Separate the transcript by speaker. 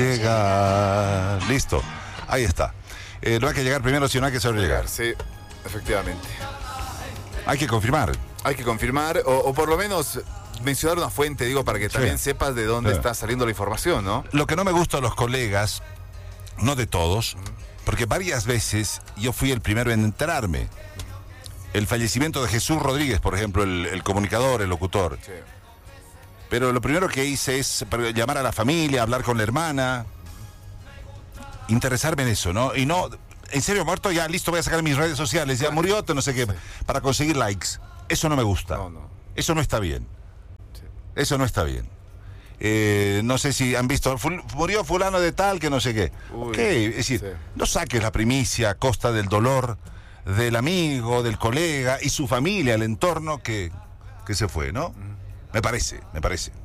Speaker 1: llegar. Listo, ahí está. No hay que llegar primero, sino hay que saber llegar.
Speaker 2: Sí, efectivamente.
Speaker 1: Hay que confirmar.
Speaker 2: Hay que confirmar, o por lo menos mencionar una fuente, digo, para que también sepas de dónde está saliendo la información, ¿no?
Speaker 1: Lo que no me gusta a los colegas, no de todos, porque varias veces yo fui el primero en enterarme. El fallecimiento de Jesús Rodríguez, por ejemplo, el comunicador, el locutor.
Speaker 2: Sí.
Speaker 1: Pero lo primero que hice es llamar a la familia, hablar con la hermana, interesarme en eso, ¿no? Y no, en serio, muerto, ya listo, voy a sacar mis redes sociales, ya murió, no sé qué, para conseguir likes. Eso no me gusta.
Speaker 2: No.
Speaker 1: Eso no está bien.
Speaker 2: Sí.
Speaker 1: Eso no está bien. No sé si han visto, murió fulano de tal, que no sé qué.
Speaker 2: Uy,
Speaker 1: ok, es decir, no saques la primicia a costa del dolor del amigo, del colega y su familia, el entorno que se fue, ¿no? Me parece.